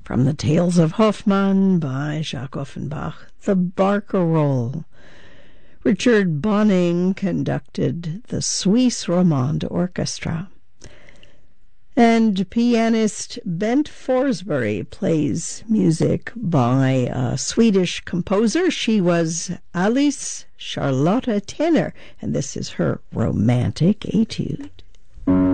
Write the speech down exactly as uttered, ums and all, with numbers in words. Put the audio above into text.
From the Tales of Hoffmann by Jacques Offenbach, the Barcarolle. Richard Bonning conducted the Suisse Romande Orchestra. And pianist Bent Forsberg plays music by a Swedish composer. She was Alice Charlotta Tenner, and this is her Romantic Etude.